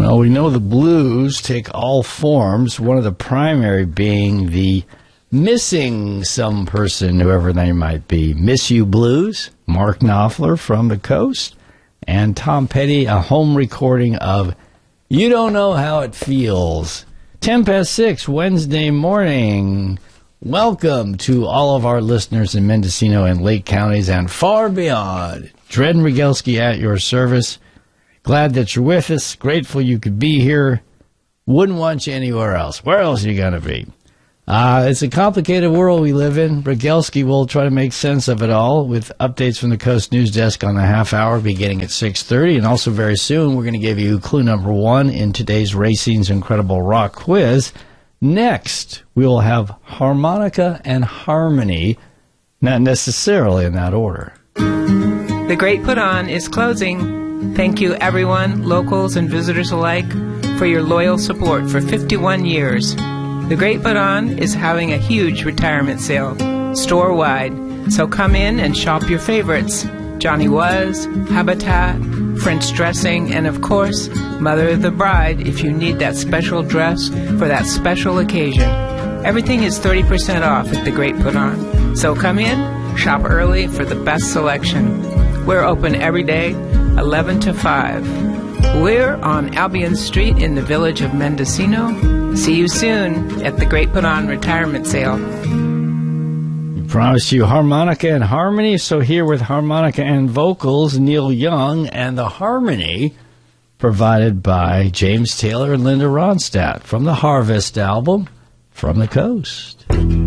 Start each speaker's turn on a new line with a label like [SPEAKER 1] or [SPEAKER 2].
[SPEAKER 1] Well, we know the blues take all forms, one of the primary being the missing some person, whoever they might be. Miss You Blues, Mark Knopfler from the coast, and Tom Petty, a home recording of You Don't Know How It Feels. 6:10 Wednesday morning. Welcome to all of our listeners in Mendocino and Lake counties and far beyond. Dred Rogalski at your service. Glad that you're with us. Grateful you could be here. Wouldn't want you anywhere else. Where else are you going to be? It's a complicated world we live in. Rogalski will try to make sense of it all with updates from the Coast News Desk on the half hour beginning at 6:30. And also very soon, we're going to give you clue number 1 in today's Racing's Incredible Rock Quiz. Next, we will have harmonica and harmony, not necessarily in that order.
[SPEAKER 2] The Great Put On is closing. Thank you, everyone, locals and visitors alike, for your loyal support for 51 years. The Great Put On is having a huge retirement sale, store-wide. So come in and shop your favorites. Johnny Was, Habitat, French dressing, and of course, Mother of the Bride if you need that special dress for that special occasion. Everything is 30% off at The Great Put On. So come in, shop early for the best selection. We're open every day, 11 to 5. We're on Albion Street in the village of Mendocino. See you soon at the Great Put On Retirement Sale.
[SPEAKER 1] We promised you harmonica and harmony, so here with harmonica and vocals, Neil Young, and the harmony provided by James Taylor and Linda Ronstadt from the Harvest album, From the Coast.